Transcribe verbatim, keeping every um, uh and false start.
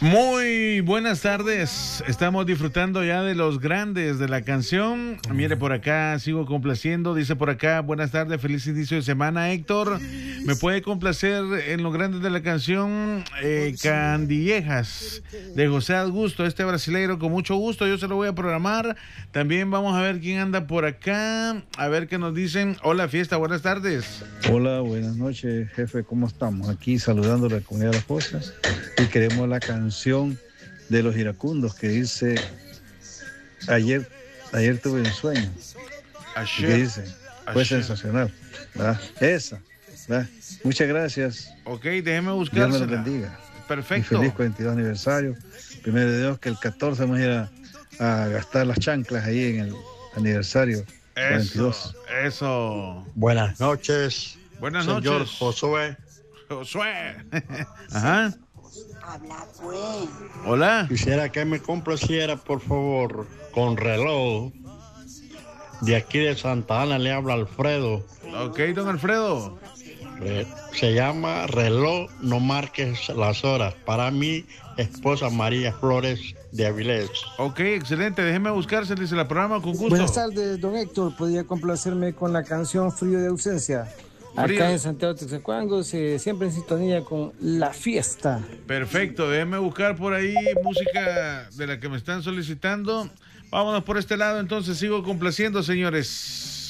Muy buenas tardes, estamos disfrutando ya de los grandes de la canción. Mire, por acá sigo complaciendo, dice por acá, buenas tardes, feliz inicio de semana, Héctor. Me puede complacer en los grandes de la canción eh, Candillejas de José Augusto, este brasileiro, con mucho gusto, yo se lo voy a programar. También vamos a ver quién anda por acá, a ver qué nos dicen. Hola Fiesta, buenas tardes. Hola, buenas noches, jefe, ¿cómo estamos? Aquí saludando a la comunidad de las Fosas y queremos la canción de los iracundos que dice ayer ayer tuve un sueño. Ayer, ¿Qué dice? Fue ayer. sensacional, ¿verdad? Esa, ¿verdad? Muchas gracias. Ok, déjeme Dios buscar. me lo bendiga. Perfecto. Y feliz cuarenta y dos aniversario. Primero de Dios que el catorce vamos a ir a, a gastar las chanclas ahí en el aniversario cuarenta y dos. Eso, eso. Buenas noches. Buenas señor noches. Josué. Josué. Ajá. Habla pues. Hola. Quisiera que me complaciera, por favor, con Reloj. De aquí de Santa Ana le habla Alfredo. Ok, don Alfredo. Re- Se llama Reloj, no marques las horas. Para mi esposa María Flores de Avilés. Ok, excelente. Déjeme buscar, se dice la programa con gusto. Buenas tardes, don Héctor. ¿Podría complacerme con la canción Frío de Ausencia? Frío. Acá en Santiago de Texacuango, se, siempre en sintonía con La Fiesta. Perfecto, déjeme buscar por ahí música de la que me están solicitando. Vámonos por este lado, entonces sigo complaciendo, señores.